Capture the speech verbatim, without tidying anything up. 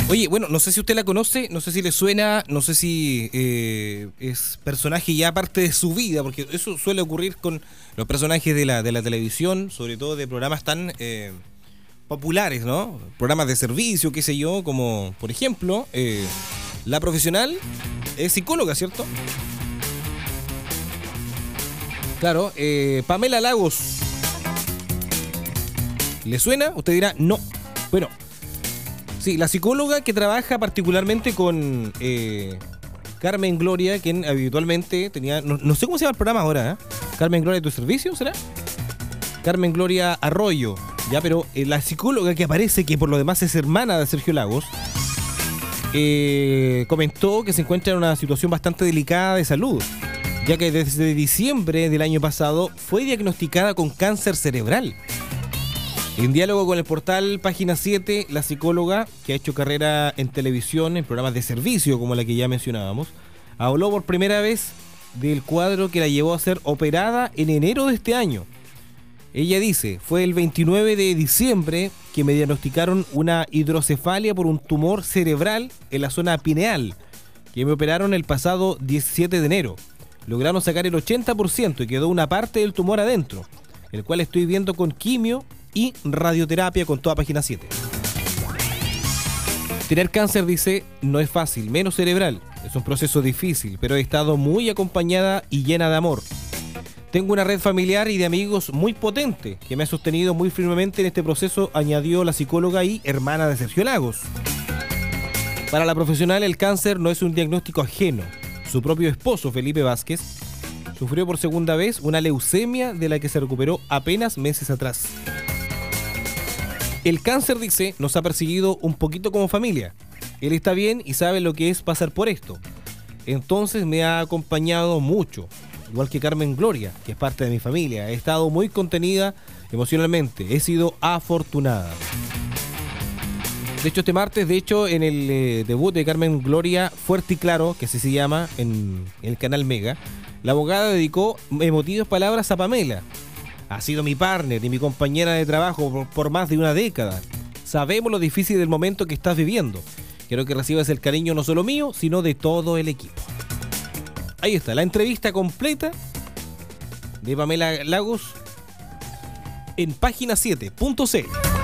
Oye, bueno, no sé si usted la conoce, no sé si le suena, no sé si eh, es personaje ya parte de su vida, porque eso suele ocurrir con los personajes de la, de la televisión, sobre todo de programas tan eh, populares, ¿no? Programas de servicio, qué sé yo, como por ejemplo, eh, La Profesional es psicóloga, ¿cierto? Claro, eh, Pamela Lagos. ¿Le suena? Usted dirá, no. Bueno. Sí, la psicóloga que trabaja particularmente con eh, Carmen Gloria, quien habitualmente tenía... No, no sé cómo se llama el programa ahora, ¿eh? Carmen Gloria, ¿tu servicio será? Carmen Gloria Arroyo, ya, pero eh, la psicóloga que aparece, que por lo demás es hermana de Sergio Lagos, eh, comentó que se encuentra en una situación bastante delicada de salud, ya que desde diciembre del año pasado fue diagnosticada con cáncer cerebral. En diálogo con el portal Página siete, la psicóloga, que ha hecho carrera en televisión, en programas de servicio como la que ya mencionábamos, habló por primera vez del cuadro que la llevó a ser operada en enero de este año. Ella dice, fue el veintinueve de diciembre que me diagnosticaron una hidrocefalia por un tumor cerebral en la zona pineal, que me operaron el pasado diecisiete de enero. Lograron sacar el ochenta por ciento y quedó una parte del tumor adentro, el cual estoy viendo con quimio y radioterapia con toda Página siete. Tener cáncer, dice, no es fácil, menos cerebral. Es un proceso difícil, pero he estado muy acompañada y llena de amor. Tengo una red familiar y de amigos muy potente que me ha sostenido muy firmemente en este proceso, añadió la psicóloga y hermana de Sergio Lagos. Para la profesional, el cáncer no es un diagnóstico ajeno. Su propio esposo, Felipe Vázquez, sufrió por segunda vez una leucemia de la que se recuperó apenas meses atrás. El cáncer, dice, nos ha perseguido un poquito como familia. Él está bien y sabe lo que es pasar por esto. Entonces me ha acompañado mucho, igual que Carmen Gloria, que es parte de mi familia. He estado muy contenida emocionalmente. He sido afortunada. De hecho, este martes, de hecho, en el eh, debut de Carmen Gloria, Fuerte y Claro, que así se llama, en el canal Mega, la abogada dedicó emotivas palabras a Pamela. Ha sido mi partner y mi compañera de trabajo por, por más de una década. Sabemos lo difícil del momento que estás viviendo. Quiero que recibas el cariño no solo mío, sino de todo el equipo. Ahí está, la entrevista completa de Pamela Lagos en página siete punto c l.